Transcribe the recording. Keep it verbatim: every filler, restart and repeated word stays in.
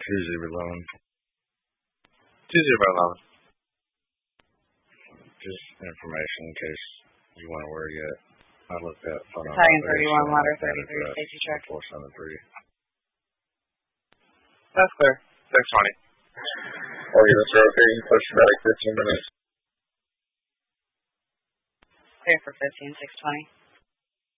two zero eleven. two zero eleven. Just information in case you want to wear it yet. I looked at phone number. Italian thirty-one, water thirty-three, safety check. four seven three. That's clear. six twenty. Okay, Mister Okay, push medic fifteen minutes. Clear for fifteen, six twenty.